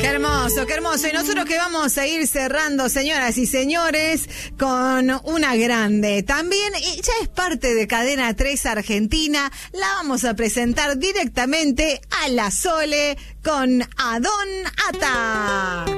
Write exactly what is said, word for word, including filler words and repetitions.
Qué hermoso, qué hermoso. Y nosotros que vamos a ir cerrando, señoras y señores, con una grande. También ya es parte de Cadena tres Argentina. La vamos a presentar directamente a la Sole con Adón Ata.